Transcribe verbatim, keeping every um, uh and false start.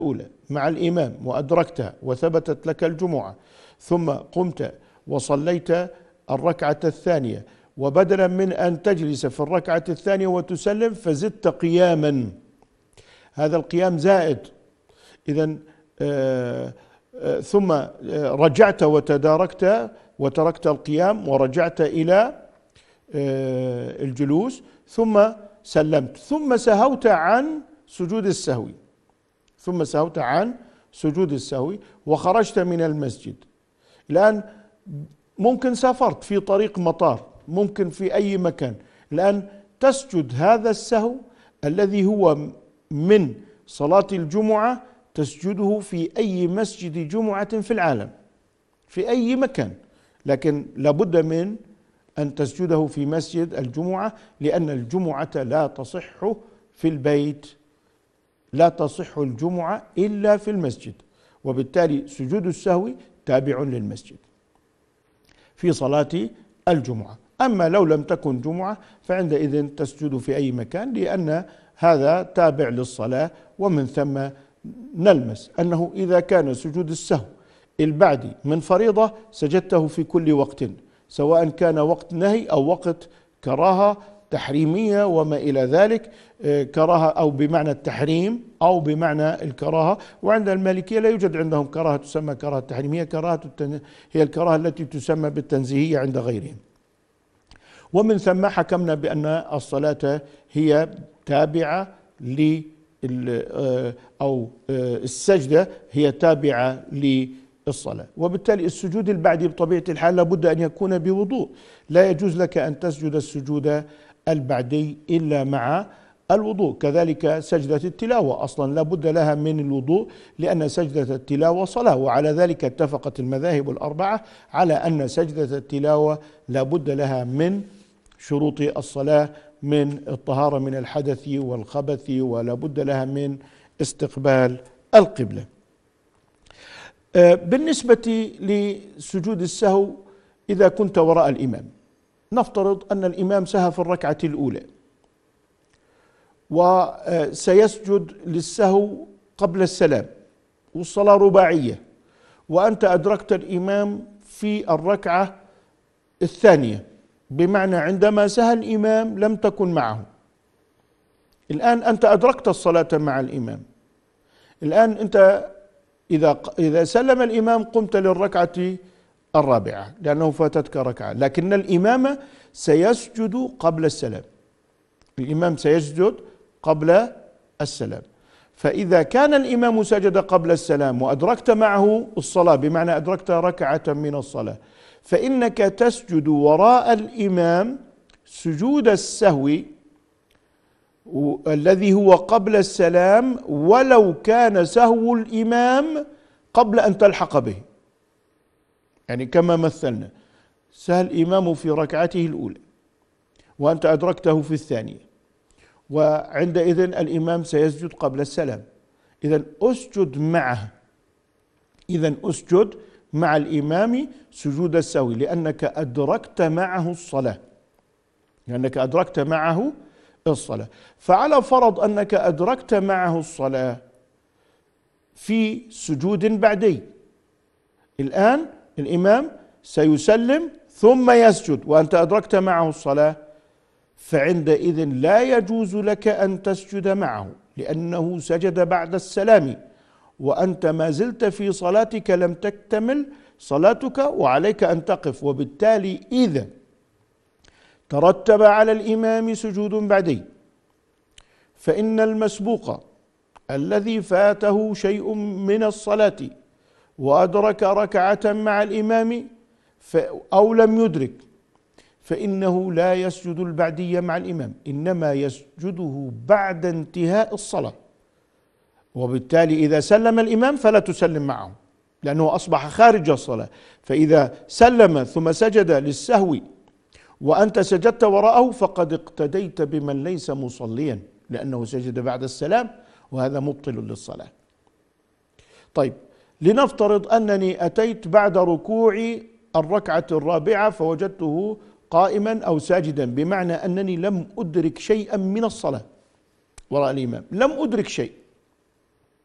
الأولى مع الإمام وأدركتها وثبتت لك الجمعة، ثم قمت وصليت الركعة الثانية، وبدلا من أن تجلس في الركعة الثانية وتسلم فزدت قياما، هذا القيام زائد. إذن آه آه ثم آه رجعت وتداركت وتركت القيام ورجعت إلى آه الجلوس ثم سلمت، ثم سهوت عن سجود السهو ثم سهوت عن سجود السهو وخرجت من المسجد. الآن ممكن سافرت في طريق مطار، ممكن في أي مكان، الآن تسجد هذا السهو الذي هو من صلاة الجمعة، تسجده في أي مسجد جمعة في العالم في أي مكان، لكن لابد من أن تسجده في مسجد الجمعة، لأن الجمعة لا تصح في البيت، لا تصح الجمعة إلا في المسجد، وبالتالي سجود السهو تابع للمسجد في صلاة الجمعة. أما لو لم تكن جمعة فعندئذ تسجد في أي مكان، لأن هذا تابع للصلاة. ومن ثم نلمس أنه إذا كان سجود السهو البعدي من فريضة سجدته في كل وقت، سواء كان وقت نهي أو وقت كراهة تحريمية وما إلى ذلك، كراهة أو بمعنى التحريم أو بمعنى الكراهة. وعند المالكية لا يوجد عندهم كراهة تسمى كراهة تحريمية، كراهة التن... هي الكراهة التي تسمى بالتنزيهية عند غيرهم. ومن ثم حكمنا بأن الصلاة هي تابعة ل أو السجدة هي تابعة للصلاة، وبالتالي السجود البعدي بطبيعة الحال لابد أن يكون بوضوء، لا يجوز لك أن تسجد السجود البعدي إلا مع الوضوء. كذلك سجدة التلاوة أصلا لابد لها من الوضوء، لأن سجدة التلاوة صلاة، وعلى ذلك اتفقت المذاهب الأربعة على أن سجدة التلاوة لابد لها من شروط الصلاة، من الطهارة من الحدث والخبث، ولا بد لها من استقبال القبلة. بالنسبة لسجود السهو إذا كنت وراء الإمام، نفترض أن الإمام سهى في الركعة الأولى وسيسجد للسهو قبل السلام والصلاة رباعية، وأنت أدركت الإمام في الركعة الثانية، بمعنى عندما سهى الإمام لم تكن معه. الآن أنت أدركت الصلاة مع الإمام، الآن أنت إذا إذا سلم الإمام قمت للركعة الرابعة لأنه فاتتك ركعة، لكن الإمام سيسجد قبل السلام، الإمام سيسجد قبل السلام. فإذا كان الإمام سجد قبل السلام وأدركت معه الصلاة، بمعنى أدركت ركعة من الصلاة، فإنك تسجد وراء الإمام سجود السهو الذي هو قبل السلام، ولو كان سهو الإمام قبل أن تلحق به. يعني كما مثلنا، سهى الإمام في ركعته الأولى وأنت أدركته في الثانية، وعندئذ الإمام سيسجد قبل السلام، إذن أسجد معه، إذن أسجد مع الإمام سجود السهو، لأنك أدركت معه الصلاة لأنك أدركت معه الصلاة. فعلى فرض أنك أدركت معه الصلاة في سجود بعدي، الآن الإمام سيسلم ثم يسجد وأنت أدركت معه الصلاة، فعندئذ لا يجوز لك أن تسجد معه، لأنه سجد بعد السلام وأنت ما زلت في صلاتك، لم تكتمل صلاتك وعليك أن تقف. وبالتالي إذا ترتب على الإمام سجود بعدي، فإن المسبوق الذي فاته شيء من الصلاة وأدرك ركعة مع الإمام أو لم يدرك، فإنه لا يسجد البعدية مع الإمام، إنما يسجده بعد انتهاء الصلاة. وبالتالي إذا سلم الإمام فلا تسلم معه، لأنه أصبح خارج الصلاة. فإذا سلم ثم سجد للسهو وأنت سجدت وراءه فقد اقتديت بمن ليس مصليا، لأنه سجد بعد السلام وهذا مبطل للصلاة. طيب، لنفترض أنني أتيت بعد ركوع الركعة الرابعة فوجدته قائما أو ساجدا، بمعنى أنني لم أدرك شيئا من الصلاة وراء الإمام، لم أدرك شيء،